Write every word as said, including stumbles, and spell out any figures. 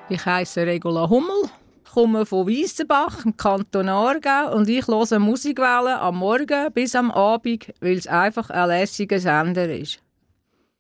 Ich heiße Regula Hummel, komme von Weissenbach im Kanton Aargau und ich höre Musikwellen am Morgen bis am Abend, weil es einfach ein lässiger Sender ist.